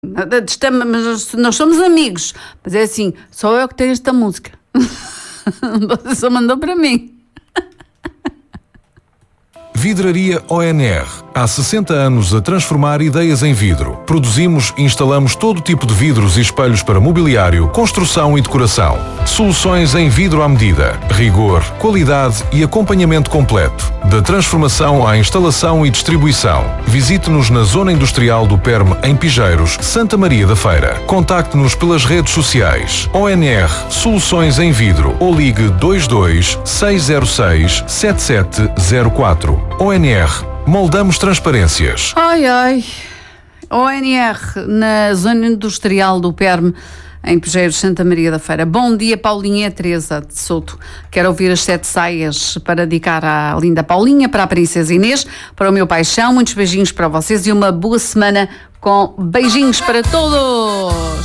Mas nós somos amigos. Mas é assim, só eu que tenho esta música. Você só mandou para mim. Vidraria ONR. Há 60 anos a transformar ideias em vidro. Produzimos e instalamos todo tipo de vidros e espelhos para mobiliário, construção e decoração. Soluções em vidro à medida. Rigor, qualidade e acompanhamento completo. Da transformação à instalação e distribuição. Visite-nos na Zona Industrial do Perme, em Pigeiros, Santa Maria da Feira. Contacte-nos pelas redes sociais. ONR Soluções em Vidro ou ligue 22 606 7704. ONR. Moldamos transparências. Ai. ONR, na Zona Industrial do Perme, em Pigeiros, Santa Maria da Feira. Bom dia, Paulinha e Teresa de Souto. Quero ouvir as 7 saias para dedicar à linda Paulinha, para a Princesa Inês, para o meu paixão. Muitos beijinhos para vocês e uma boa semana com beijinhos para todos.